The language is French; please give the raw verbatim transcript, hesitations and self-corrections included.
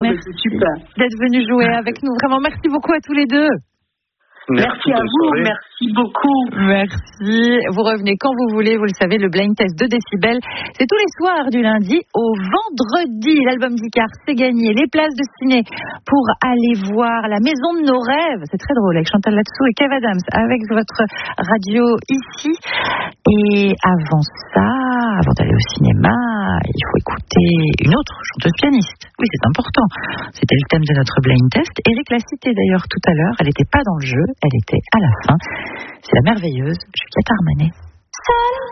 merci c'est super. d'être venus jouer avec nous. Vraiment, merci beaucoup à tous les deux. Merci, merci à vous, soirée. Merci beaucoup. Merci. Vous revenez quand vous voulez, vous le savez, le blind test de Décibel, c'est tous les soirs du lundi au vendredi. L'album d'Icare, c'est gagné. Les places de ciné pour aller voir La Maison de nos rêves. C'est très drôle avec Chantal Latsou et Kev Adams avec votre radio ici. Et avant ça, avant d'aller au cinéma, il faut écouter une autre chanteuse pianiste. Oui, c'est important. C'était le thème de notre blind test. Eric l'a cité d'ailleurs tout à l'heure. Elle n'était pas dans le jeu. Elle était à la fin. C'est la merveilleuse Juliette Armanet.